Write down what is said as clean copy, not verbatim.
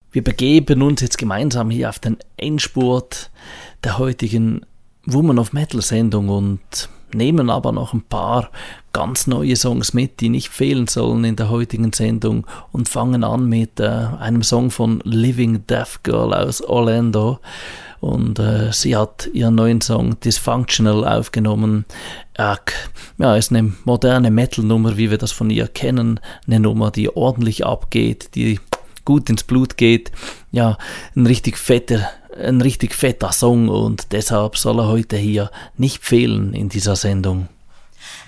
Wir begeben uns jetzt gemeinsam hier auf den Endspurt der heutigen Woman of Metal Sendung und nehmen aber noch ein paar ganz neue Songs mit, die nicht fehlen sollen in der heutigen Sendung, und fangen an mit einem Song von Living Deaf Girl aus Orlando. Und sie hat ihren neuen Song Dysfunctional aufgenommen. Ist eine moderne Metal-Nummer, wie wir das von ihr kennen. Eine Nummer, die ordentlich abgeht, die gut ins Blut geht. Ja, ein richtig fetter Song, und deshalb soll er heute hier nicht fehlen in dieser Sendung.